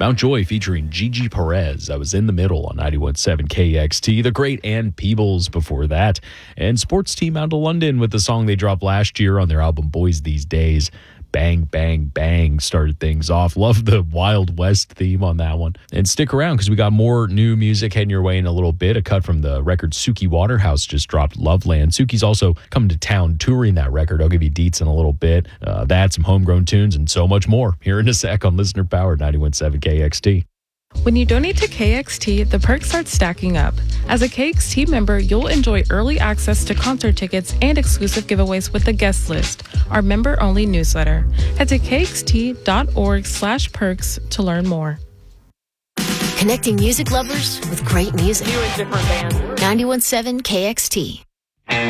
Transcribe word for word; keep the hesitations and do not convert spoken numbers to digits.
Mount Joy featuring Gigi Perez. I was in the middle on ninety-one point seven K X T. The great Ann Peebles before that. And Sports Team out of London with the song they dropped last year on their album Boys These Days. Bang, bang, bang started things off. Love the Wild West theme on that one. And stick around because we got more new music heading your way in a little bit. A cut from the record Suki Waterhouse just dropped, Loveland. Suki's also coming to town touring that record. I'll give you deets in a little bit. Uh, that, some homegrown tunes, and so much more here in a sec on Listener Powered ninety-one point seven K X T. When you donate to K X T, the perks start stacking up. As a K X T member, you'll enjoy early access to concert tickets and exclusive giveaways with the guest list, our member-only newsletter. Head to kxt.org slash perks to learn more. Connecting music lovers with great music. New and different bands. ninety-one point seven K X T.